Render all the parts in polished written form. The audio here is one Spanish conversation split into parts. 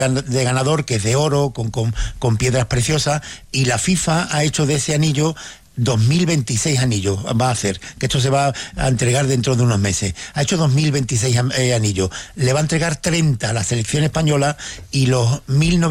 de ganador, que es de oro, con piedras preciosas, y la FIFA ha hecho de ese anillo 2026 anillos, va a hacer, que esto se va a entregar dentro de unos meses. Ha hecho 2026 anillos, le va a entregar 30 a la selección española, y los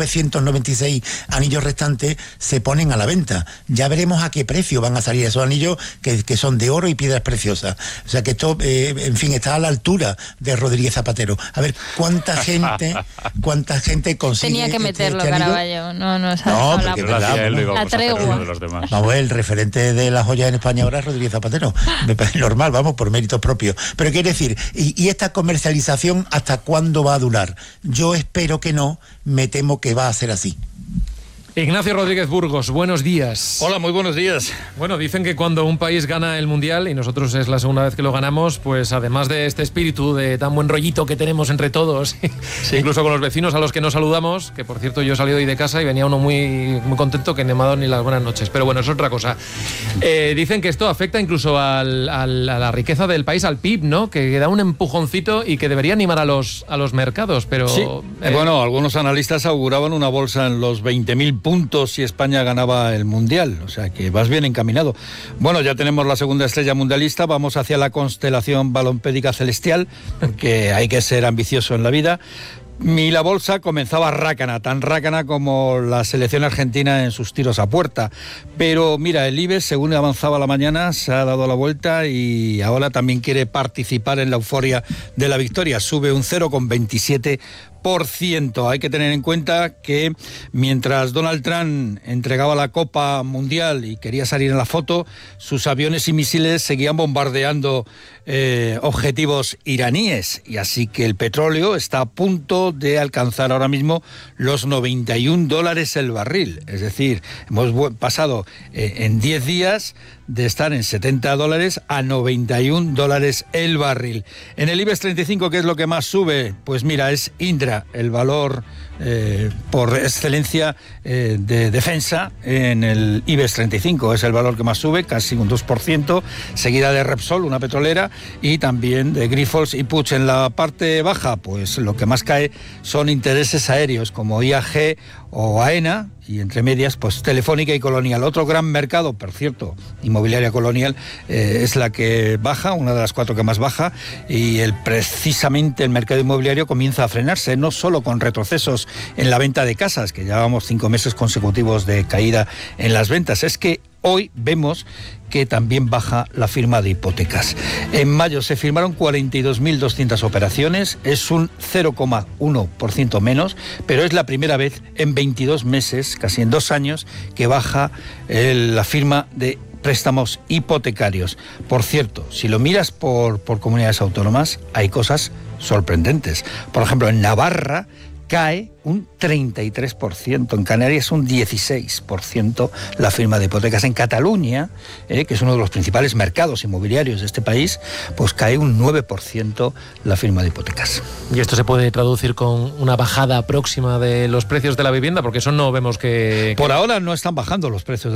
1996 anillos restantes se ponen a la venta. Ya veremos a qué precio van a salir esos anillos, que son de oro y piedras preciosas. O sea que esto, en fin, está a la altura de Rodríguez Zapatero. A ver, cuánta gente consigue. Tenía que meterlo, Caraballo. No, porque la tregua. Vamos, el referente de las joyas en España ahora es Rodríguez Zapatero. Me parece normal, vamos, por méritos propios. Pero quiere decir, ¿y esta comercialización hasta cuándo va a durar? Yo espero que no, me temo que va a ser así. Ignacio Rodríguez Burgos, buenos días. Hola, muy buenos días. Bueno, dicen que cuando un país gana el Mundial, y nosotros es la segunda vez que lo ganamos, pues además de este espíritu de tan buen rollito que tenemos entre todos, sí, incluso con los vecinos a los que nos saludamos, que por cierto yo he salido hoy de casa y venía uno muy contento, que no me ha dado ni las buenas noches, pero bueno, es otra cosa. Dicen que esto afecta incluso a la riqueza del país, al PIB, ¿no? Que da un empujoncito y que debería animar a los mercados, pero... Sí. Bueno, algunos analistas auguraban una bolsa en los 20.000 puntos si España ganaba el Mundial, o sea que vas bien encaminado. Bueno, ya tenemos la segunda estrella mundialista, vamos hacia la constelación balompédica celestial, porque hay que ser ambicioso en la vida. Y la bolsa comenzaba rácana, tan rácana como la selección argentina en sus tiros a puerta. Pero mira, el IBEX, según avanzaba la mañana, se ha dado la vuelta y ahora también quiere participar en la euforia de la victoria. Sube un 0,27%. Hay que tener en cuenta que mientras Donald Trump entregaba la Copa Mundial y quería salir en la foto, sus aviones y misiles seguían bombardeando objetivos iraníes, y así que el petróleo está a punto de alcanzar ahora mismo los $91 el barril. Es decir, hemos pasado en 10 días de estar en $70 a $91 el barril. En el IBEX 35, ¿qué es lo que más sube? Pues mira, es Indra, el valor por excelencia de defensa en el IBEX 35. Es el valor que más sube, casi un 2%, seguida de Repsol, una petrolera, y también de Grifols y Puig. En la parte baja, pues lo que más cae son intereses aéreos como IAG o AENA, y entre medias, pues Telefónica y Colonial. Otro gran mercado, por cierto, Inmobiliaria Colonial, es la que baja, una de las 4 que más baja, y precisamente el mercado inmobiliario comienza a frenarse, no solo con retrocesos en la venta de casas, que llevamos 5 meses consecutivos de caída en las ventas, es que hoy vemos que también baja la firma de hipotecas. En mayo se firmaron 42.200 operaciones, es un 0,1% menos, pero es la primera vez en 22 meses, casi en 2 años, que baja la firma de préstamos hipotecarios. Por cierto, si lo miras por comunidades autónomas, hay cosas sorprendentes. Por ejemplo, en Navarra cae un 33%, en Canarias un 16% la firma de hipotecas. En Cataluña, que es uno de los principales mercados inmobiliarios de este país, pues cae un 9% la firma de hipotecas. ¿Y esto se puede traducir con una bajada próxima de los precios de la vivienda? Porque eso no vemos que... Por ahora no están bajando los precios